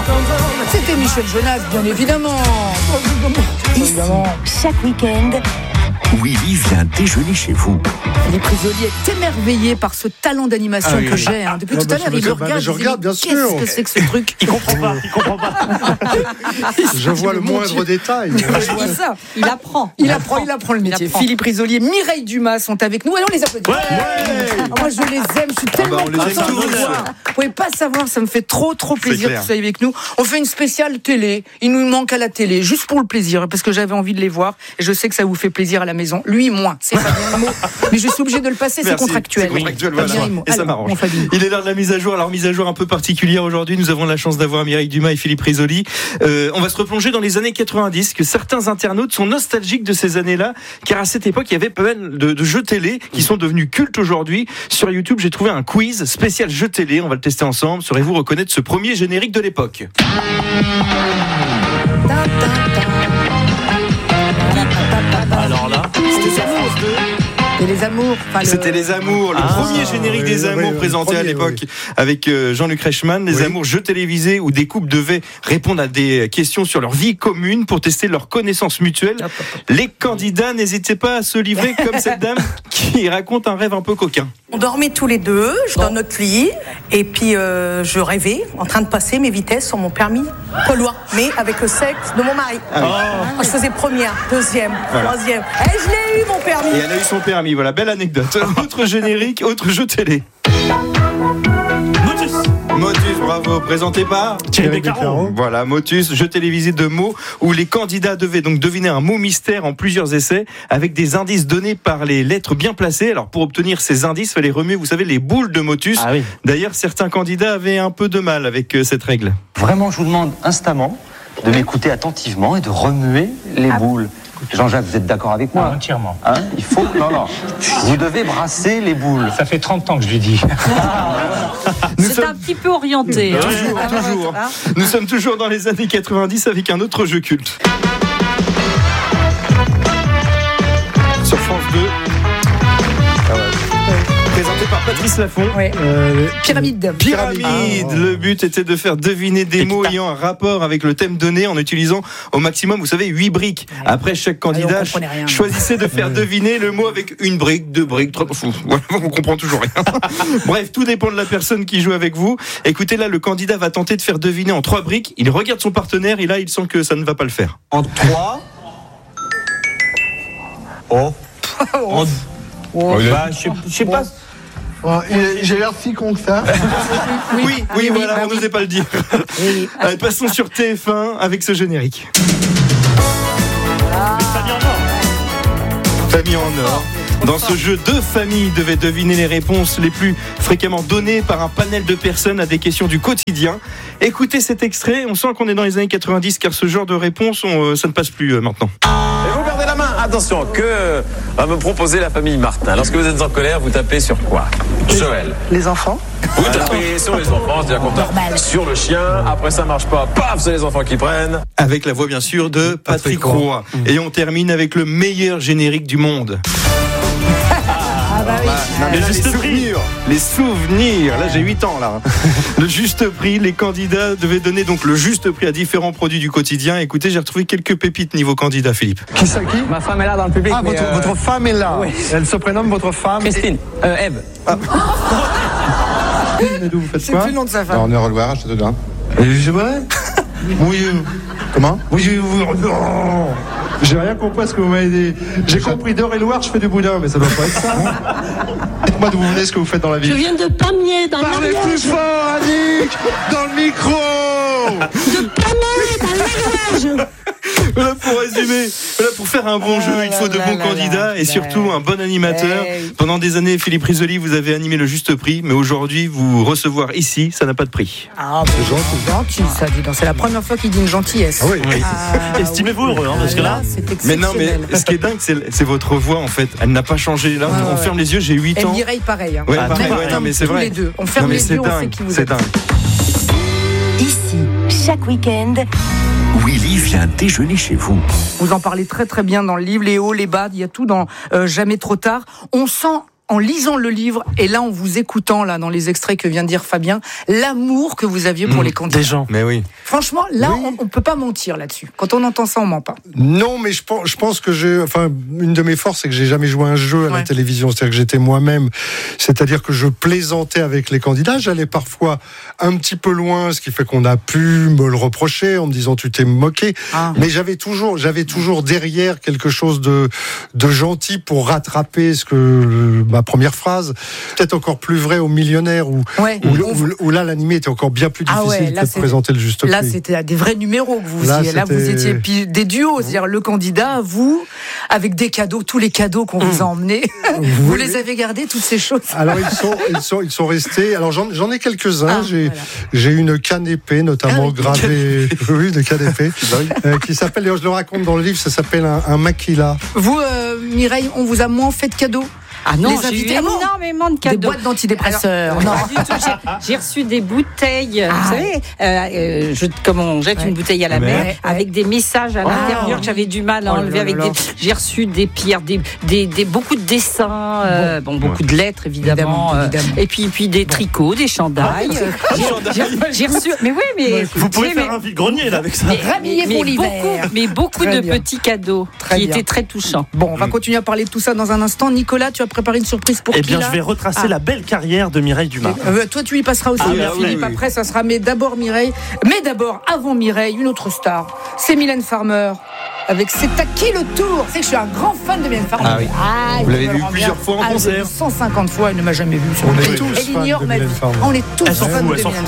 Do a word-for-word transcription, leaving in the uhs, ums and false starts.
C'était Michel Jonas, bien évidemment. Ici, chaque week-end, Willy vient déjeuner chez vous. Philippe Risoli est émerveillé par ce talent d'animation ah, oui, que oui. j'ai. Hein. Depuis ah, tout bah, à l'heure, il le regarde. Je regarde, bien sûr. Qu'est-ce que c'est que ce truc? Il comprend pas. Il comprend pas. Je vois le moindre Dieu. détail. Je vois ça. Il apprend. Il, il apprend. apprend. Il apprend le métier. Apprend. Philippe Risoli et Mireille Dumas sont avec nous. Allons les applaudir. Ouais. Ouais. Ah, moi, je les aime. Je suis tellement ah bah, contente de vous voir. Vous pouvez pas savoir. Ça me fait trop, trop plaisir que vous soyez avec nous. On fait une spéciale télé. Il nous manque à la télé, juste pour le plaisir, parce que j'avais envie de les voir. Et je sais que ça vous fait plaisir à la maison. Lui, moins. C'est Fabien Immo. Mais je suis obligée de le passer. C'est contractuel. C'est contractuel, voilà. Et ça m'arrange. Il est l'heure de la mise à jour. Alors, mise à jour un peu particulière aujourd'hui. Nous avons la chance d'avoir Mireille Dumas et Philippe Risoli. Euh, on va se replonger dans les années quatre-vingt-dix, que certains internautes sont nostalgiques de ces années-là, car à cette époque, il y avait pas mal de, de jeux télé qui sont devenus cultes aujourd'hui. Sur YouTube, j'ai trouvé un quiz spécial jeux télé. On va le tester ensemble. Saurez-vous reconnaître ce premier générique de l'époque? Alors là, c'était sur France deux. Et les amours. Enfin, le... C'était les amours, le ah, premier générique oui, des amours oui, oui, présenté premier, à l'époque oui. avec Jean-Luc Reichmann. Les oui. amours, jeux télévisés où des couples devaient répondre à des questions sur leur vie commune pour tester leurs connaissances mutuelles. Hop, hop, hop. Les candidats n'hésitaient pas à se livrer comme cette dame qui raconte un rêve un peu coquin. On dormait tous les deux dans notre lit et puis euh, je rêvais en train de passer mes vitesses sur mon permis Polois, mais avec le sexe de mon mari. Ah oui. oh. Je faisais première, deuxième, voilà. troisième. Et je l'ai eu mon permis. Et elle a eu son permis. Voilà, belle anecdote. Autre générique, autre jeu télé. Motus. Motus, bravo. Présenté par Thierry Beccaro. Voilà, Motus, jeu télévisé de mots où les candidats devaient donc deviner un mot mystère en plusieurs essais avec des indices donnés par les lettres bien placées. Alors pour obtenir ces indices, il fallait remuer, vous savez, les boules de Motus. Ah oui. D'ailleurs, certains candidats avaient un peu de mal avec cette règle. Vraiment, je vous demande instamment de m'écouter attentivement et de remuer les ah. boules. Jean-Jacques, vous êtes d'accord avec moi? Ah, entièrement. Hein? Il faut... Non, non. Vous devez brasser les boules. Ça fait trente ans que je lui dis. C'est sommes... un petit peu orienté. Hein. Toujours, ah, toujours. Ah. Nous sommes toujours dans les années quatre-vingt-dix avec un autre jeu culte. Sur France deux. Ah ouais. Présenté par Patrice Laffont. Ouais. Euh, Pyramide. Pyramide. Ah, le but était de faire deviner des mots ayant un rapport avec le thème donné en utilisant au maximum, vous savez, huit briques. Après, chaque candidat ah, choisissait de faire deviner le mot avec une brique, deux briques, trois... Voilà, on comprend toujours rien. Bref, tout dépend de la personne qui joue avec vous. Écoutez, là, le candidat va tenter de faire deviner en trois briques. Il regarde son partenaire et là, il sent que ça ne va pas le faire. En trois. Oh. En... Oh. Bah, je sais, je sais pas. Oh, j'ai l'air si con que ça. Oui, oui, oui, oui voilà, oui, on n'osait pas le dire. Oui. Allez, passons sur T F un avec ce générique. Ah. Famille en or. Famille en or. Dans ce jeu, deux familles devaient deviner les réponses les plus fréquemment données par un panel de personnes à des questions du quotidien. Écoutez cet extrait, on sent qu'on est dans les années quatre-vingt-dix car ce genre de réponse, on, ça ne passe plus euh, maintenant. Et vous perdez la main, attention, que va me proposer la famille Martin. Lorsque vous êtes en colère, vous tapez sur quoi? Joël. Les enfants. Vous tapez sur les enfants, c'est-à-dire qu'on tape sur le chien, après ça marche pas, paf, c'est les enfants qui prennent. Avec la voix bien sûr de Patrick, Patrick Roy. Mmh. Et on termine avec le meilleur générique du monde. Ah bah oui. Non, mais là, les souvenirs, les souvenirs. Là, j'ai huit ans là. Le juste prix. Les candidats devaient donner donc le juste prix à différents produits du quotidien. Écoutez, j'ai retrouvé quelques pépites niveau candidat, Philippe. Qui ça qui? Ma femme est là dans le public. Ah, votre, euh... votre femme est là. Oui. Elle se prénomme votre femme. Christine. Et... Euh, Eve. Ah. Mais d'où vous faites c'est quoi? C'est plus le nom de sa femme. Non, on est à Reloire, à Châteaudun. C'est vrai? Oui. Euh... Comment? Oui, je vous. Non. J'ai rien compris à ce que vous m'avez dit. J'ai compris d'Eure-et-Loire, je fais du boudin, mais ça doit pas être ça. Dites-moi d'où vous venez, ce que vous faites dans la vie. Je viens de Pamiers, dans Parlez l'Ariège. plus fort, Annick, dans le micro. De Pamiers, dans l'Ariège. Voilà pour résumer, voilà pour faire un bon ah jeu, il faut de bons là, candidats là, et surtout ben, un bon animateur. Ben, Pendant des années, Philippe Risoli, vous avez animé le juste prix, mais aujourd'hui, vous recevoir ici, ça n'a pas de prix. Ah, c'est gentil. gentil, ça dit donc. C'est la première fois qu'il dit une gentillesse. Ah oui. oui. Ah, estimez-vous heureux, hein, parce que là, c'est mais non, mais ce qui est dingue, c'est, c'est votre voix en fait. Elle n'a pas changé. Là, ah, on ouais. ferme les yeux. J'ai huit ans. Et Mireille, pareil. Hein. Ouais, ah, pareil. Ouais, non, mais c'est vrai. Les deux. On ferme non, les yeux. Dingue, on sait qui vous c'est êtes. dingue. Ici, chaque week-end, Willy vient déjeuner chez vous. Vous en parlez très très bien dans le livre, les hauts, les bas, il y a tout dans euh, Jamais trop tard. On sent en lisant le livre et là en vous écoutant là dans les extraits que vient de dire Fabien, l'amour que vous aviez pour mmh, les candidats. Des gens. Mais oui. Franchement, là, oui. on ne peut pas mentir là-dessus. Quand on entend ça, on ment pas. Non, mais je pense, je pense que j'ai, enfin, une de mes forces, c'est que j'ai jamais joué à un jeu à ouais. la télévision. C'est-à-dire que j'étais moi-même. C'est-à-dire que je plaisantais avec les candidats. J'allais parfois un petit peu loin, ce qui fait qu'on a pu me le reprocher en me disant tu t'es moqué. Ah. Mais j'avais toujours, j'avais toujours derrière quelque chose de, de gentil pour rattraper ce que ma première phrase. Peut-être encore plus vrai aux millionnaires où, ouais. où, où, où là l'animé était encore bien plus difficile ah ouais, là, de présenter le juste prix. Là, c'était des vrais numéros que vous faisiez. Là, là, vous étiez puis des duos, c'est-à-dire le candidat, vous, avec des cadeaux, tous les cadeaux qu'on mmh. vous a emmenés, vous, vous les avez gardés, toutes ces choses. Alors, ils sont, ils sont, ils sont restés. Alors, j'en, j'en ai quelques-uns. Ah, j'ai, voilà. j'ai une canne épée, notamment ah, oui. gravée, oui, de canne épée, euh, qui s'appelle, je le raconte dans le livre, ça s'appelle un, un maquila. Vous, euh, Mireille, on vous a moins fait de cadeaux? Ah non, les j'ai eu énormément de cadeaux. Des boîtes d'antidépresseurs. Alors, non, pas du tout. J'ai, j'ai reçu des bouteilles. Ah. Vous savez, euh, je, comme on jette ouais. une bouteille à la mer, ouais. avec des messages à l'intérieur oh. que j'avais du mal à enlever. Oh avec des, j'ai reçu des pierres, des, des, des beaucoup de dessins, euh, bon, beaucoup ouais. de lettres évidemment, évidemment, évidemment. Euh, et puis puis des bon. tricots, des chandails. Ah, j'ai, j'ai, j'ai reçu. Mais oui, mais ouais, vous pouvez faire un vide-grenier là avec ça. Rhabillé pour l'hiver. Beaucoup, mais beaucoup de petits cadeaux qui étaient très touchants. Bon, on va continuer à parler de tout ça dans un instant. Nicolas, tu as préparé une surprise pour eh qui bien, là je vais retracer ah. la belle carrière de Mireille Dumas. Euh, toi, tu y passeras aussi, ah, oui, Philippe. Oui, oui. Après, ça sera mais d'abord Mireille. Mais d'abord, avant Mireille, une autre star. C'est Mylène Farmer. Avec C'est à qui le tour? C'est que je suis un grand fan de Mylène Farmer. Ah oui. Ah, vous l'avez vu plusieurs fois en ah, concert. cent cinquante fois, elle ne m'a jamais vu. On est tous fans de Mylène Farmer. On est tous fans de Mylène Farmer.